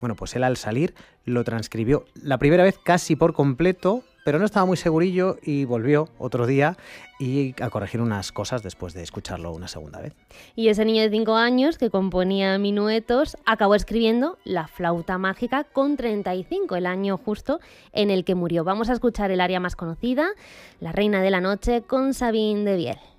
Bueno, pues él al salir lo transcribió la primera vez casi por completo, pero no estaba muy segurillo y volvió otro día y a corregir unas cosas después de escucharlo una segunda vez. Y ese niño de 5 años que componía minuetos acabó escribiendo La flauta mágica con 35, el año justo en el que murió. Vamos a escuchar el aria más conocida, La reina de la noche, con Sabine de Viel.